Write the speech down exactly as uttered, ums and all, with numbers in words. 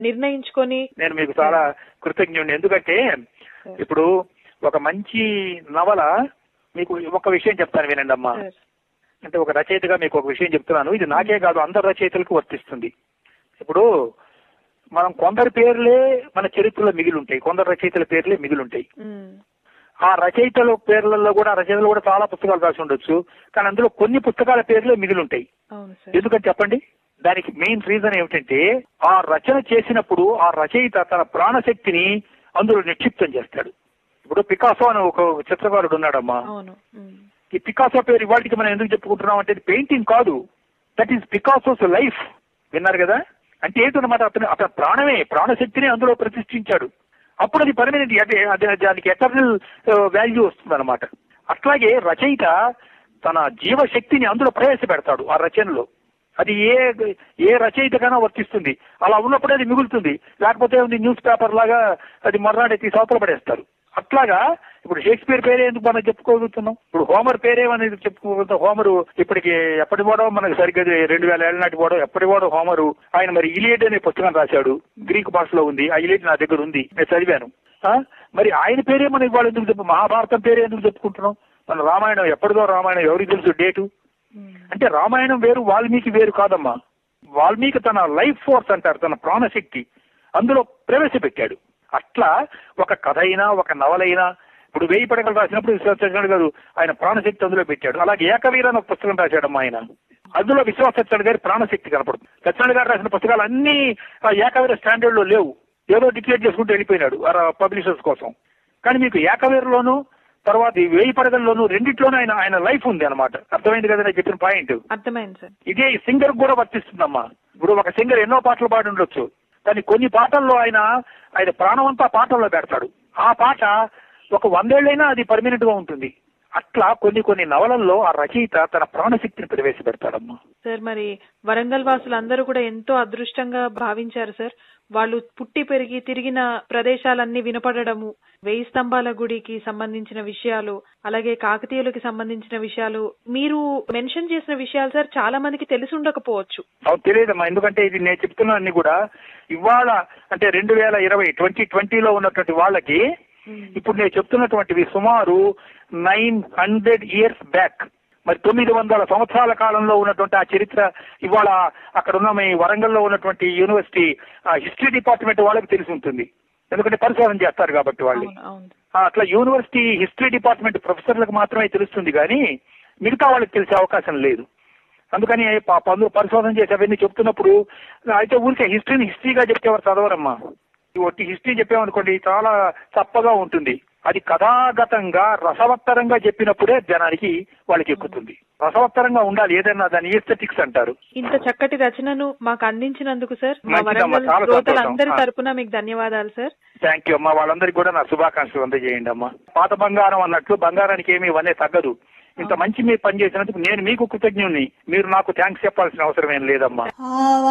నిర్ణయించుకొని నేను మీకు చాలా కృతజ్ఞుడిని. ఎందుకంటే ఇప్పుడు ఒక మంచి నవల, మీకు ఒక విషయం చెప్తాను వినండి అమ్మా. అంటే ఒక రచయితగా మీకు ఒక విషయం చెప్తున్నాను, ఇది నాకే కాదు అందరు రచయితలకు వర్తిస్తుంది. ఇప్పుడు మనం కొందరి పేర్లే మన చరిత్రలో మిగిలి ఉంటాయి, కొందరు రచయితల పేర్లే మిగిలి ఉంటాయి. ఆ రచయితల పేర్లలో కూడా రచయితలు కూడా చాలా పుస్తకాలు రాసి ఉండొచ్చు, కానీ అందులో కొన్ని పుస్తకాల పేర్లే మిగిలి ఉంటాయి. ఎందుకని చెప్పండి? దానికి మెయిన్ రీజన్ ఏమిటంటే ఆ రచన చేసినప్పుడు ఆ రచయిత తన ప్రాణశక్తిని అందులో నిక్షిప్తం చేస్తాడు. ఇప్పుడు పికాసో అని ఒక చిత్రకారుడు ఉన్నాడమ్మా. ఈ పికాసో పేరు ఇవాటికి మనం ఎందుకు చెప్పుకుంటున్నాం అంటే పెయింటింగ్ కాదు, దట్ ఈస్ పికాసోస్ లైఫ్. విన్నారు కదా? అంటే ఏంటన్నమాట, అతను అతని ప్రాణమే ప్రాణశక్తిని అందులో ప్రతిష్ఠించాడు. అప్పుడు అది పర్మనెంట్, అంటే అది దానికి ఎటర్నల్ వాల్యూ వస్తుంది అనమాట. అట్లాగే రచయిత తన జీవశక్తిని అందులో ప్రవేశపెడతాడు ఆ రచనలో. అది ఏ ఏ రచయితకైనా వర్తిస్తుంది. అలా ఉన్నప్పుడే అది మిగులుతుంది, లేకపోతే న్యూస్ పేపర్ లాగా అది మర్నాడెత్తి సౌతల పడేస్తారు. అట్లాగా ఇప్పుడు షేక్స్పియర్ పేరే ఎందుకు మనం చెప్పుకోగలుగుతున్నాం? ఇప్పుడు హోమర్ పేరేమనేది చెప్పుకోగలుగుతాం. హోమరు ఇప్పటికి ఎప్పటి వాడో మనకు సరిగ్గా రెండు వేల ఏళ్ళ నాటి వాడో ఎప్పటి వాడో హోమరు. ఆయన మరి ఇలియడ్ అనే పుస్తకం రాశాడు, గ్రీక్ భాషలో ఉంది. ఆ ఇలియడ్ నా దగ్గర ఉంది, నేను చదివాను. మరి ఆయన పేరే మనం ఇవాళ ఎందుకు చెప్పు, మహాభారతం పేరే ఎందుకు చెప్పుకుంటున్నాం? మన రామాయణం ఎప్పటిదో రామాయణం ఎవరికి తెలుసు డేటు? అంటే రామాయణం వేరు, వాల్మీకి వేరు కాదమ్మా. వాల్మీకి తన లైఫ్ ఫోర్స్ అంటారు, తన ప్రాణశక్తి అందులో ప్రవేశపెట్టాడు. అట్లా ఒక కథ అయినా ఒక నవలైనా, ఇప్పుడు వేయి పడకలు రాసినప్పుడు విశ్వాస గారు ఆయన ప్రాణశక్తి అందులో పెట్టాడు. అలాగే ఏకవీర అని ఒక పుస్తకం రాశాడమ్మా ఆయన, అందులో విశ్వాస గారి ప్రాణశక్తి కనపడుతుంది. సత్యనారాయణ గారు రాసిన పుస్తకాలు అన్ని ఏకవీర స్టాండర్డ్ లో లేవు, ఏదో డిక్లేర్ చేసుకుంటూ వెళ్ళిపోయినాడు పబ్లిషర్స్ కోసం. కానీ మీకు ఏకవీరలోను తర్వాత ఈ వేయి పడగల్లోనూ రెండిట్లోనూ ఆయన ఆయన లైఫ్ ఉంది అనమాట. అర్థమైంది కదా నేను చెప్పిన పాయింట్? అర్థమైంది సార్. ఇదే సింగర్ కూడా వర్తిస్తుందమ్మా. ఇప్పుడు ఒక సింగర్ ఎన్నో పాటలు పాడి ఉండొచ్చు, కానీ కొన్ని పాటల్లో ఆయన ఆయన ప్రాణమంతా పాటల్లో పెడతాడు. ఆ పాట ఒక వందేళ్లైనా అది పర్మనెంట్ గా ఉంటుంది. అట్లా కొన్ని కొన్ని నవలల్లో ఆ రచయిత తన ప్రాణశక్తిని ప్రవేశపెడతాడమ్మా. సార్ మరి వరంగల్ వాసులు అందరూ కూడా ఎంతో అదృష్టంగా భావించారు సార్. వాళ్ళు పుట్టి పెరిగి తిరిగిన ప్రదేశాలన్నీ వినపడము, వెయ్యి స్తంభాల గుడికి సంబంధించిన విషయాలు, అలాగే కాకతీయులకి సంబంధించిన విషయాలు మీరు మెన్షన్ చేసిన విషయాలు సార్ చాలా మందికి తెలిసి ఉండకపోవచ్చు. అవును, తెలియదమ్మా. ఎందుకంటే ఇది నేను చెప్తున్నా కూడా ఇవాళ అంటే రెండు వేల ఇరవై ట్వంటీ ట్వంటీలో ఉన్నటువంటి వాళ్ళకి ఇప్పుడు నేను చెప్తున్నటువంటివి సుమారు నైన్ హండ్రెడ్ ఇయర్స్ బ్యాక్, మరి తొమ్మిది వందల సంవత్సరాల కాలంలో ఉన్నటువంటి ఆ చరిత్ర ఇవాళ అక్కడ ఉన్న మీ వరంగల్లో ఉన్నటువంటి యూనివర్సిటీ హిస్టరీ డిపార్ట్మెంట్ వాళ్ళకి తెలిసి ఉంటుంది. ఎందుకంటే పరిశోధన చేస్తారు కాబట్టి వాళ్ళు. అట్లా యూనివర్సిటీ హిస్టరీ డిపార్ట్మెంట్ ప్రొఫెసర్లకు మాత్రమే తెలుస్తుంది, కానీ మిగతా వాళ్ళకి తెలిసే అవకాశం లేదు. అందుకని అందరూ పరిశోధన చేసి అవన్నీ చెప్తున్నప్పుడు అయితే ఊరికే హిస్టరీని హిస్టరీగా చెప్పేవారు చదవరమ్మా. ఒట్టి హిస్టరీ చెప్పామనుకోండి చాలా చప్పగా ఉంటుంది. అది కథాగతంగా రసవత్తరంగా చెప్పినప్పుడే జనానికి వాళ్ళకి ఎక్కుతుంది. రసవత్తరంగా ఉండాలి ఏదైనా, దాని ఎస్థెటిక్స్ అంటారు. ఇంత చక్కటి రచనను మాకు అందించినందుకు సార్ మా వరంగల్ శ్రోతలందరి తరపున మీకు ధన్యవాదాలు సార్. థ్యాంక్ యూ అమ్మా. వాళ్ళందరికీ కూడా నా శుభాకాంక్షలు అందజేయండి అమ్మా. పాత బంగారం అన్నట్లు బంగారానికి ఏమీ ఇవన్నీ తగ్గదు. ఇంత మంచి మీరు పనిచేసినందుకు నేను మీకు కృతజ్ఞుని, మీరు నాకు థ్యాంక్స్ చెప్పాల్సిన అవసరం ఏం లేదమ్మా.